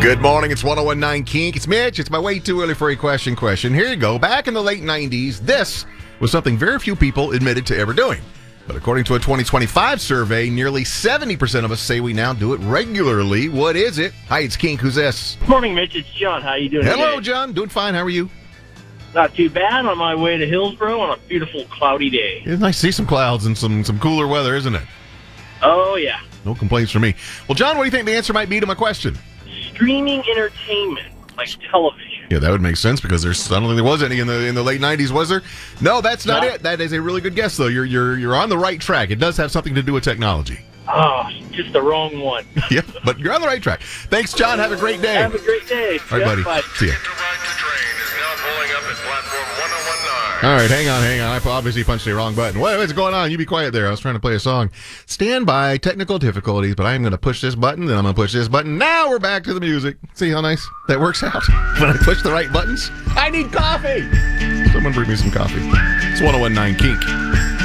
Good morning, it's 1019 Kink. It's Mitch. It's my way too early for a question. Here you go. Back in the late 90s, this was something very few people admitted to ever doing. But according to a 2025 survey, nearly 70% of us say we now do it regularly. What is it? Hi, it's Kink. Who's this? Morning, Mitch. It's John. How you doing Hello, today? John. Doing fine. How are you? Not too bad. On my way to Hillsborough on a beautiful cloudy day. It's nice to see some clouds and some cooler weather, isn't it? Oh, yeah. No complaints from me. Well, John, what do you think the answer might be to my question? Streaming entertainment, like television. Yeah, that would make sense because I don't think there was any in the late 90s, was there? No, that's not it. That is a really good guess, though. You're on the right track. It does have something to do with technology. Oh, just the wrong one. Yeah, but you're on the right track. Thanks, John. Have a great day. Have a great day. All right, buddy. Bye. See ya. All right, hang on. I obviously punched the wrong button. What's going on? You be quiet there. I was trying to play a song. Stand by, technical difficulties, but I'm going to push this button, then I'm going to push this button. Now we're back to the music. See how nice that works out? When I push the right buttons. I need coffee. Someone bring me some coffee. It's 1019 Kink.